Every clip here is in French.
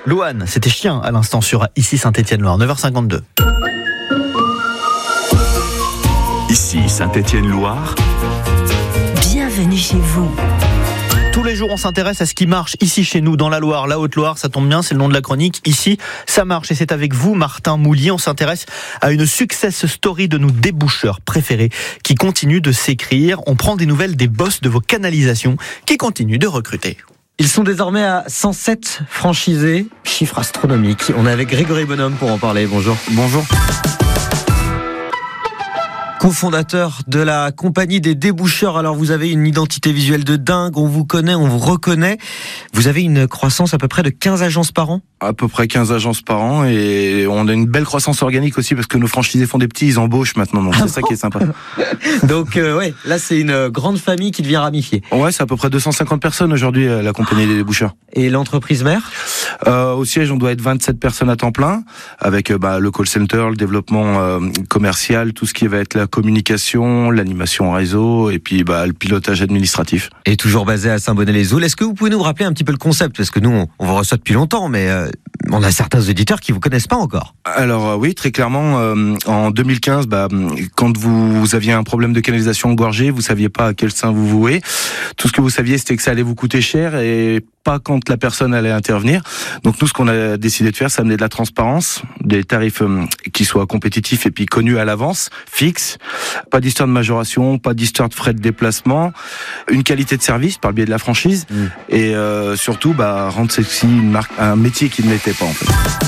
Louane, c'était Chien à l'instant sur Ici Saint-Étienne-Loire, 9h52. Ici Saint-Étienne-Loire. Bienvenue chez vous. Tous les jours, on s'intéresse à ce qui marche ici chez nous, dans la Loire, la Haute-Loire, ça tombe bien, c'est le nom de la chronique. Ici, ça marche et c'est avec vous, Martin Moulier. On s'intéresse à une success story de nos déboucheurs préférés qui continue de s'écrire. On prend des nouvelles des boss de vos canalisations qui continuent de recruter. Ils sont désormais à 107 franchisés, chiffre astronomique. On est avec Grégory Bonhomme pour en parler. Bonjour. Bonjour. Co-fondateur de la compagnie des déboucheurs. Alors vous avez une identité visuelle de dingue, on vous connaît, on vous reconnaît. Vous avez une croissance à peu près de 15 agences par an ? À peu près 15 agences par an et on a une belle croissance organique aussi parce que nos franchisés font des petits, ils embauchent maintenant, donc c'est ça qui est sympa. Donc ouais, là c'est une grande famille qui devient ramifiée. Ouais, c'est à peu près 250 personnes aujourd'hui la compagnie des déboucheurs. Et l'entreprise mère ? Au siège, on doit être 27 personnes à temps plein avec le call center, le développement commercial, tout ce qui va être la communication, l'animation réseau et puis le pilotage administratif. Et toujours basé à Saint-Bonnet-les-Oules. Est-ce que vous pouvez nous rappeler un petit peu le concept ? Parce que nous, on vous reçoit depuis longtemps, mais on a certains auditeurs qui vous connaissent pas encore. Alors oui, très clairement, en 2015, quand vous aviez un problème de canalisation engorgée, vous saviez pas à quel sein vous vouer. Tout ce que vous saviez, c'était que ça allait vous coûter cher et pas quand la personne allait intervenir. Donc nous, ce qu'on a décidé de faire, c'est amener de la transparence, des tarifs qui soient compétitifs et puis connus à l'avance, fixes, pas d'histoire de majoration, pas d'histoire de frais de déplacement, une qualité de service par le biais de la franchise et surtout rendre sexy une marque, un métier qui ne l'était pas en fait.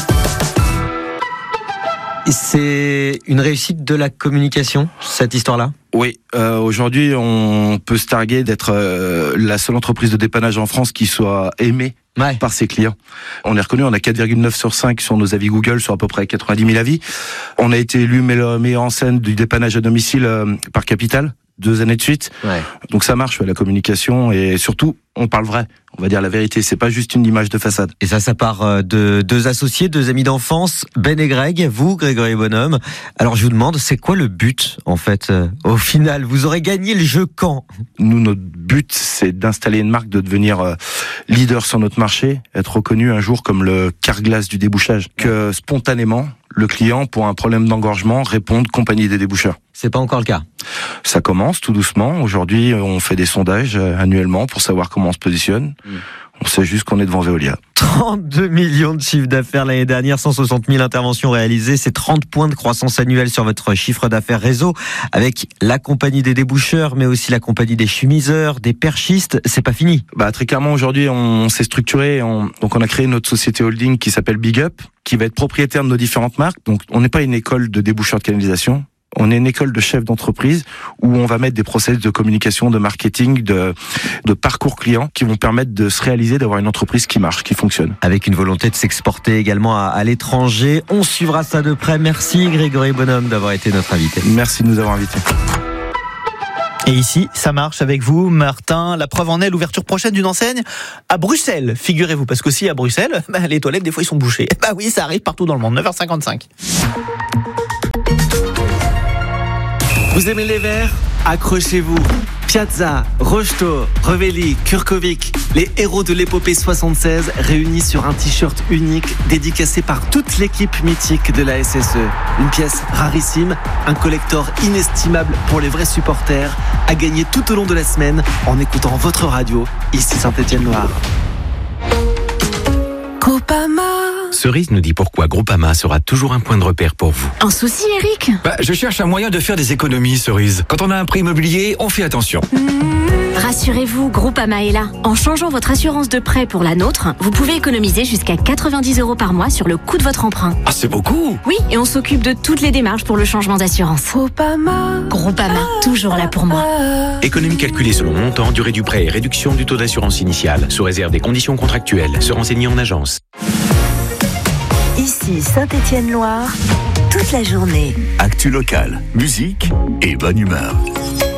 C'est une réussite de la communication, cette histoire-là ? Oui, aujourd'hui, on peut se targuer d'être la seule entreprise de dépannage en France qui soit aimée par ses clients. On est reconnu, on a 4,9 sur 5 sur nos avis Google, sur à peu près 90 000 avis. On a été élu meilleur en scène du dépannage à domicile par Capital, 2 années de suite. Ouais. Donc ça marche, la communication, et surtout, on parle vrai. On va dire la vérité, c'est pas juste une image de façade. Et ça part de 2 associés, 2 amis d'enfance, Ben et Greg, vous, Grégory Bonhomme. Alors je vous demande, c'est quoi le but, en fait, au final ? Vous aurez gagné le jeu quand ? Nous, notre but, c'est d'installer une marque, de devenir leader sur notre marché, être reconnu un jour comme le Carglass du débouchage. Que spontanément, le client, pour un problème d'engorgement, réponde compagnie des déboucheurs. C'est pas encore le cas. Ça commence tout doucement. Aujourd'hui, on fait des sondages annuellement pour savoir comment on se positionne. On sait juste qu'on est devant Veolia. 32 millions de chiffre d'affaires l'année dernière, 160 000 interventions réalisées, c'est 30 points de croissance annuelle sur votre chiffre d'affaires réseau, avec la compagnie des déboucheurs, mais aussi la compagnie des chemiseurs, des perchistes. C'est pas fini. Très clairement, aujourd'hui, on s'est structuré. Donc, on a créé notre société holding qui s'appelle Big Up, qui va être propriétaire de nos différentes marques. Donc, on n'est pas une école de déboucheurs de canalisation. On est une école de chefs d'entreprise où on va mettre des process de communication, de marketing, de parcours client qui vont permettre de se réaliser, d'avoir une entreprise qui marche, qui fonctionne. Avec une volonté de s'exporter également à l'étranger. On suivra ça de près. Merci Grégory Bonhomme d'avoir été notre invité. Merci de nous avoir invités. Et ici, ça marche avec vous, Martin. La preuve en est l'ouverture prochaine d'une enseigne à Bruxelles, figurez-vous. Parce qu'aussi à Bruxelles, les toilettes, des fois, ils sont bouchées. Oui, ça arrive partout dans le monde. 9h55. Vous aimez les verts ? Accrochez-vous. Piazza, Rocheteau, Revelli, Kurkovic, les héros de l'épopée 76 réunis sur un t-shirt unique dédicacé par toute l'équipe mythique de la SSE. Une pièce rarissime, un collector inestimable pour les vrais supporters, à gagner tout au long de la semaine en écoutant votre radio, ici Saint-Étienne-Loire. Groupama. Cerise nous dit pourquoi Groupama sera toujours un point de repère pour vous. Un souci, Eric ? Je cherche un moyen de faire des économies, Cerise. Quand on a un prêt immobilier, on fait attention. Rassurez-vous, Groupama est là. En changeant votre assurance de prêt pour la nôtre, vous pouvez économiser jusqu'à 90 € par mois sur le coût de votre emprunt. Ah, c'est beaucoup! Oui, et on s'occupe de toutes les démarches pour le changement d'assurance. Groupama, toujours là pour moi. Économie calculée selon montant, durée du prêt et réduction du taux d'assurance initiale, sous réserve des conditions contractuelles. Se renseigner en agence. Ici Saint-Étienne-Loire, toute la journée. Actu local, musique et bonne humeur.